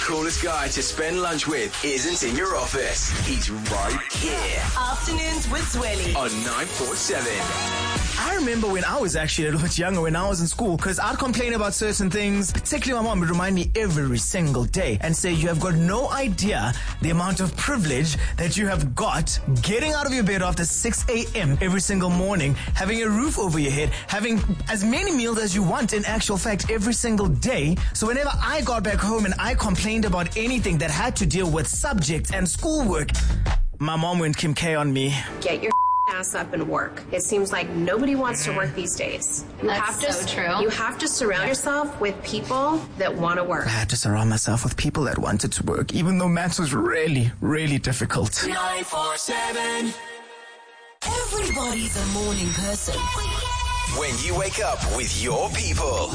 coolest guy to spend lunch with isn't in your office. He's right here. Afternoons with Zweli On 947. I remember when I was actually a little bit younger, when I was in school, because I'd complain about certain things. Particularly my mom would remind me every single day and say, you have got no idea the amount of privilege that you have got getting out of your bed after 6 a.m. every single morning, having a roof over your head, having as many meals as you want in actual fact every single day. So whenever I got back home and I complained about anything that had to deal with subjects and schoolwork, my mom went Kim K on me. Get your ass up and work. It seems like nobody wants to work these days. That's so true. You have to surround yourself with people that want to work. I had to surround myself with people that wanted to work, even though maths was really, really difficult. 947. Everybody's a morning person. When you wake up with your people.